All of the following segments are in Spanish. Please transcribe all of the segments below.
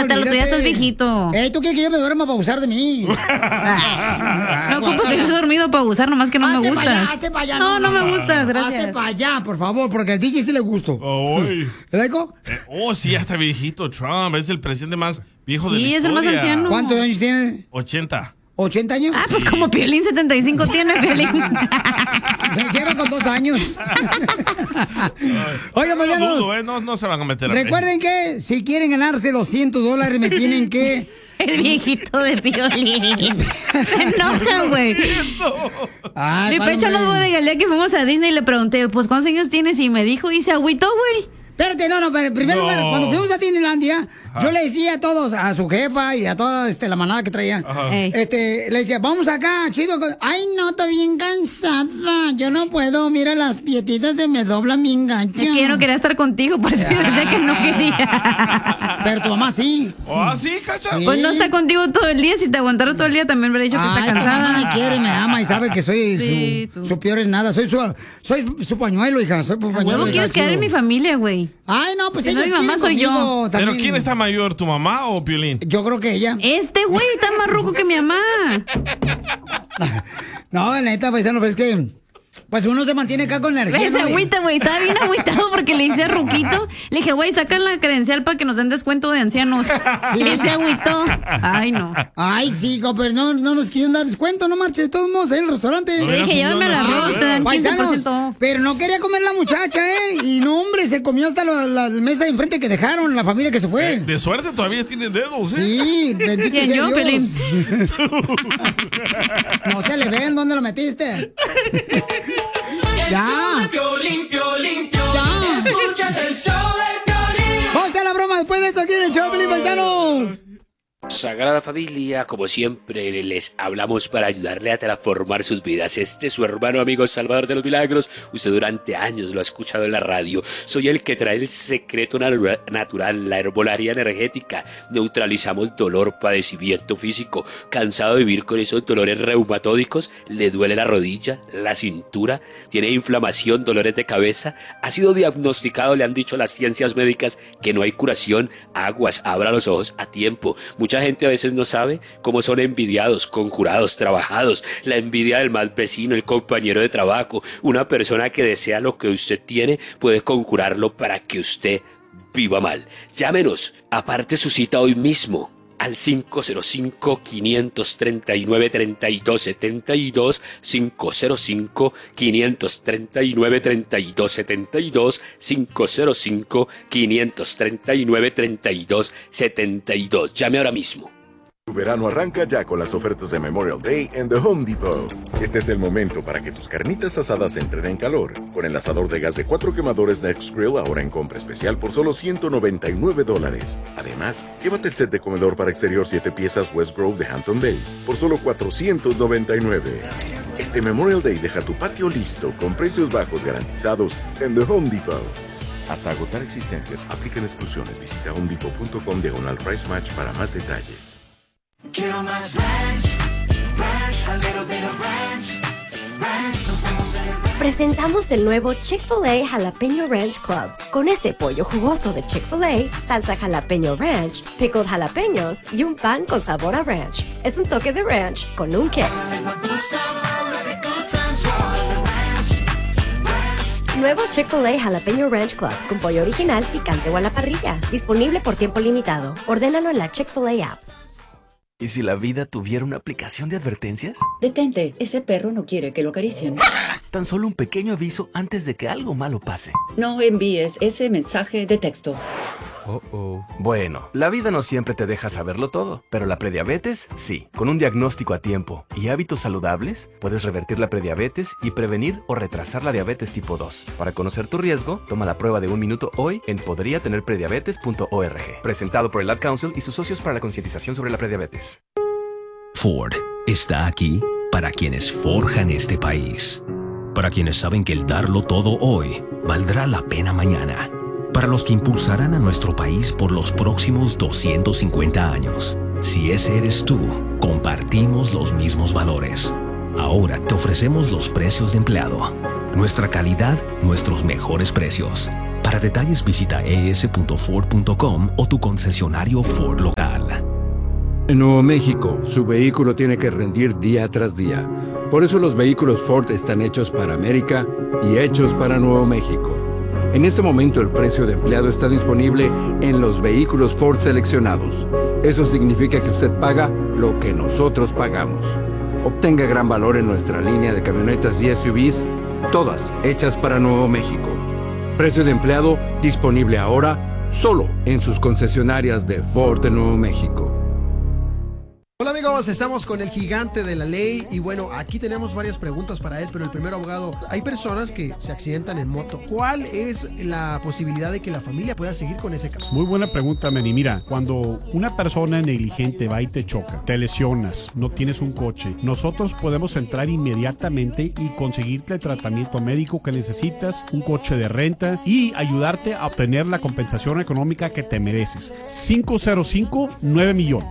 Llévatelo, tú ya estás viejito. ¿Tú quieres que yo me duerma para abusar de mí? No ocupo que estés dormido para abusar, nomás que no me gustas. Hazte para allá. No me gustas, gracias. Hazte para allá, por favor, porque al DJ sí le gusto. ¿Verdad, Eco? Sí, ya está viejito Trump. Es el presidente más viejo de la historia. Sí, es el más anciano. ¿Cuántos años tiene? 80. ¿80 años? Ah, pues como Piolín, 75 tiene Piolín. Lleva con 2 años. Oigan, paisanos. No se van a meter. Recuerden que si quieren ganarse $200, me tienen que... El viejito de Piolín. Se enojan, güey. Mi pecho no duele. El día que fuimos a Disney le pregunté, pues, ¿cuántos años tienes? Y me dijo, y se agüitó, güey. Espérate, pero en primer lugar, cuando fuimos a Disneylandia, yo le decía a todos, a su jefa y a toda la manada que traía, le decía, vamos acá, chido. Ay, no, estoy bien cansada, yo no puedo, mira, las pietitas se me doblan bien gacho. Es que yo no quería estar contigo, por eso yo decía que no quería. Pero tu mamá sí. ¿Sí, Cacha? Pues no está contigo todo el día, si te aguantara todo el día también me hubiera dicho que está cansada. Tu mamá me quiere, me ama y sabe que soy su peor en nada, soy su pañuelo, hija, soy su pañuelo. ¿Cómo quieres quedar en mi familia, güey? Ay, no, pues ella mi mamá soy yo. ¿Pero quién está mayor, tu mamá o Piolín? Yo creo que ella. Este güey está más ruco que mi mamá. No, neta, paisano, pues es que... Pues uno se mantiene acá con energía. Ese agüita, güey, estaba bien agüitado porque le hice a Ruquito. Le dije, güey, sacan la credencial para que nos den descuento de ancianos. Sí. Y se agüitó. Ay, no. Ay, sí, pero no nos quieren dar descuento, no marches de todos modos en el restaurante. Le dije, llévame el arroz, te dan 15%. Pero no quería comer la muchacha, Y no, hombre, se comió hasta la mesa de enfrente que dejaron, la familia que se fue. De suerte todavía tienen dedos, Sí, bendito sea Dios. Pelín. No se le ven, ¿dónde lo metiste? Ya. Piolín, ya. Escuchas el show de Piolín. Vamos a la broma después de esto aquí en el show, Piolín, paisanos. Sagrada Familia, como siempre, les hablamos para ayudarle a transformar sus vidas. Este es su hermano amigo Salvador de los Milagros. Usted durante años lo ha escuchado en la radio. Soy el que trae el secreto natural, la herbolaria energética. Neutralizamos dolor, padecimiento físico. ¿Cansado de vivir con esos dolores reumatódicos? ¿Le duele la rodilla, la cintura? ¿Tiene inflamación, dolores de cabeza? ¿Ha sido diagnosticado? Le han dicho las ciencias médicas que no hay curación. Aguas, abra los ojos a tiempo. Mucha gente a veces no sabe cómo son envidiados, conjurados, trabajados. La envidia del mal vecino, el compañero de trabajo. Una persona que desea lo que usted tiene puede conjurarlo para que usted viva mal. Llámenos, aparte su cita hoy mismo al 505-539-3272, 505-539-3272, 505-539-3272. Llame ahora mismo. Tu verano arranca ya con las ofertas de Memorial Day en The Home Depot. Este es el momento para que tus carnitas asadas entren en calor. Con el asador de gas de 4 quemadores Next Grill ahora en compra especial por solo $199. Además, llévate el set de comedor para exterior 7 piezas West Grove de Hampton Bay por solo $499. Este Memorial Day deja tu patio listo con precios bajos garantizados en The Home Depot. Hasta agotar existencias, aplican exclusiones. Visita homedepot.com/price match para más detalles. Quiero más ranch, a little bit of ranch, nos vemos en el ranch. Presentamos el nuevo Chick-fil-A Jalapeño Ranch Club. Con ese pollo jugoso de Chick-fil-A, salsa jalapeño ranch, pickled jalapeños y un pan con sabor a ranch. Es un toque de ranch con un kick. Nuevo Chick-fil-A Jalapeño Ranch Club con pollo original, picante o a la parrilla. Disponible por tiempo limitado. Ordénalo en la Chick-fil-A app. ¿Y si la vida tuviera una aplicación de advertencias? Detente, ese perro no quiere que lo acaricien. Tan solo un pequeño aviso antes de que algo malo pase. No envíes ese mensaje de texto. Bueno, la vida no siempre te deja saberlo todo, pero la prediabetes sí. Con un diagnóstico a tiempo y hábitos saludables, puedes revertir la prediabetes y prevenir o retrasar la diabetes tipo 2. Para conocer tu riesgo, toma la prueba de 1 minuto hoy en podriatenerprediabetes.org. Presentado por el Ad Council y sus socios para la concientización sobre la prediabetes. Ford está aquí para quienes forjan este país. Para quienes saben que el darlo todo hoy valdrá la pena mañana. Para los que impulsarán a nuestro país por los próximos 250 años. Si ese eres tú, compartimos los mismos valores. Ahora te ofrecemos los precios de empleado. Nuestra calidad, nuestros mejores precios. Para detalles visita es.ford.com o tu concesionario Ford local. En Nuevo México, su vehículo tiene que rendir día tras día. Por eso los vehículos Ford están hechos para América y hechos para Nuevo México. En este momento el precio de empleado está disponible en los vehículos Ford seleccionados. Eso significa que usted paga lo que nosotros pagamos. Obtenga gran valor en nuestra línea de camionetas y SUVs, todas hechas para Nuevo México. Precio de empleado disponible ahora solo en sus concesionarias de Ford de Nuevo México. Hola amigos, estamos con el gigante de la ley y bueno, aquí tenemos varias preguntas para él, pero el primer abogado, hay personas que se accidentan en moto. ¿Cuál es la posibilidad de que la familia pueda seguir con ese caso? Muy buena pregunta, Manny. Mira, cuando una persona negligente va y te choca, te lesionas, no tienes un coche, nosotros podemos entrar inmediatamente y conseguirte el tratamiento médico que necesitas, un coche de renta y ayudarte a obtener la compensación económica que te mereces. 505-9 millones.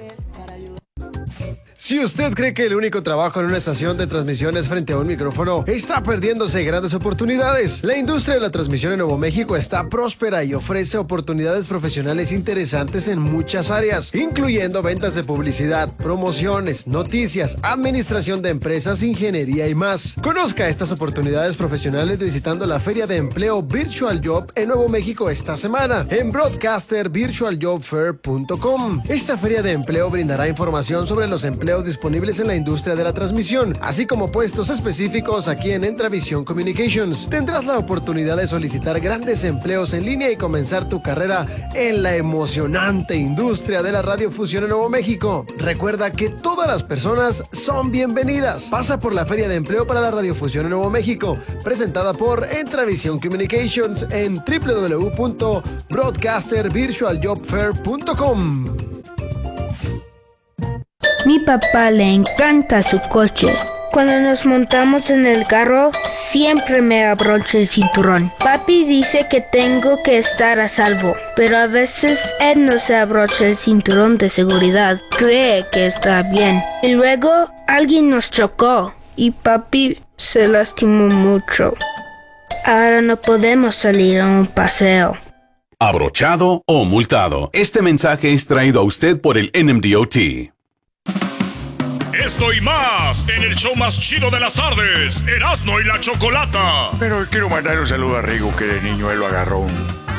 Si usted cree que el único trabajo en una estación de transmisión es frente a un micrófono, está perdiéndose grandes oportunidades. La industria de la transmisión en Nuevo México está próspera y ofrece oportunidades profesionales interesantes en muchas áreas, incluyendo ventas de publicidad, promociones, noticias, administración de empresas, ingeniería y más. Conozca estas oportunidades profesionales visitando la Feria de Empleo Virtual Job en Nuevo México esta semana en broadcastervirtualjobfair.com. Esta feria de empleo brindará información sobre los empleos disponibles en la industria de la transmisión, así como puestos específicos aquí en Entravisión Communications. Tendrás la oportunidad de solicitar grandes empleos en línea y comenzar tu carrera en la emocionante industria de la radiofusión en Nuevo México. Recuerda que todas las personas son bienvenidas. Pasa por la Feria de Empleo para la Radiofusión en Nuevo México, presentada por Entravisión Communications en www.broadcastervirtualjobfair.com. Mi papá le encanta su coche. Cuando nos montamos en el carro, siempre me abrocha el cinturón. Papi dice que tengo que estar a salvo, pero a veces él no se abrocha el cinturón de seguridad. Cree que está bien. Y luego alguien nos chocó y papi se lastimó mucho. Ahora no podemos salir a un paseo. Abrochado o multado. Este mensaje es traído a usted por el NMDOT. Esto y más en el show más chido de las tardes, Erasmo y la Chocolata. Pero quiero mandar un saludo a Rigo, que de niño él lo agarró un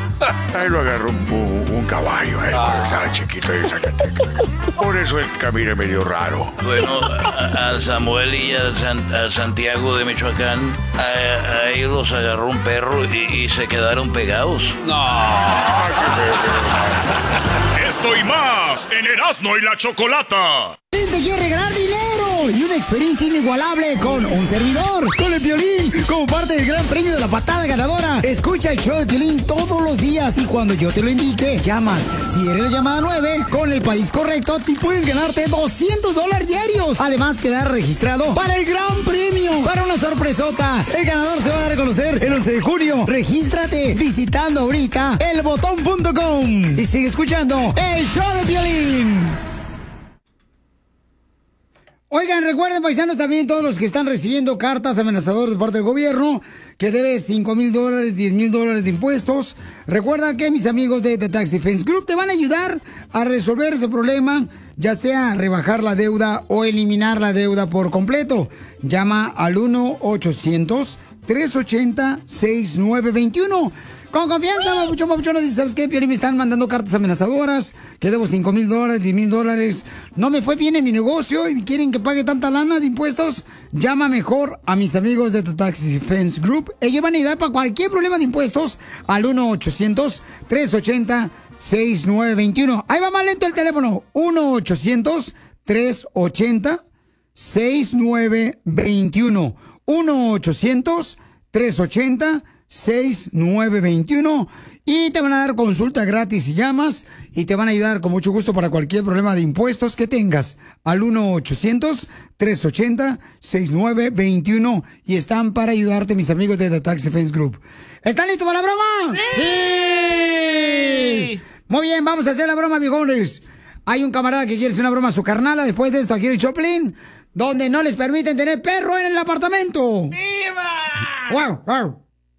caballo cuando estaba chiquito en Zacatecas. Por eso él camina medio raro. Bueno, al Samuel y al Santiago de Michoacán, a ellos los agarró un perro y se quedaron pegados. ¡No! Esto y más en Erasmo y la Chocolata. Te quiere regalar dinero y una experiencia inigualable con un servidor, con el Piolín, como parte del gran premio de la patada ganadora. Escucha el show de Piolín todos los días y cuando yo te lo indique, llamas. Si eres la llamada 9, con el país correcto, te puedes ganarte $200 diarios. Además, quedar registrado para el gran premio, para una sorpresota. El ganador se va a dar a conocer el 11 de junio. Regístrate visitando ahorita elbotón.com y sigue escuchando el show de Piolín. Oigan, recuerden, paisanos, también todos los que están recibiendo cartas amenazadoras de parte del gobierno, que debes $5,000, $10,000 de impuestos. Recuerda que mis amigos de The Tax Defense Group te van a ayudar a resolver ese problema, ya sea rebajar la deuda o eliminar la deuda por completo. Llama al 1-800-380-6921. Con confianza, papuchón, dice, ¿sabes qué, Piolín? Me están mandando cartas amenazadoras, que debo $5,000, $10,000. No me fue bien en mi negocio y quieren que pague tanta lana de impuestos. Llama mejor a mis amigos de The Tax Defense Group. Ellos van a ayudar para cualquier problema de impuestos al 1-800-380-6921. Ahí va más lento el teléfono. 1-800-380-6921. 1-800-380-6921 y te van a dar consulta gratis si llamas y te van a ayudar con mucho gusto para cualquier problema de impuestos que tengas al 1-800-380-6921 y están para ayudarte mis amigos de The Tax Defense Group. ¿Están listos para la broma? ¡Sí! Muy bien, vamos a hacer la broma, viejones. Hay un camarada que quiere hacer una broma a su carnala después de esto aquí en el Choplin, donde no les permiten tener perro en el apartamento. ¡Viva! ¡Wow! ¡Wow!